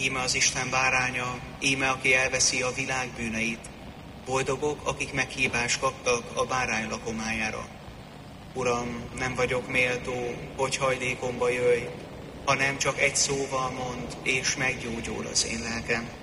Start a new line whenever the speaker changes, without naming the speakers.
íme az Isten báránya, íme, aki elveszi a világ bűneit. Boldogok, akik meghívást kaptak a bárány lakomájára. Uram, nem vagyok méltó, hogy hajlékomba jöjj, hanem csak egy szóval mondd, és meggyógyul az én lelkem.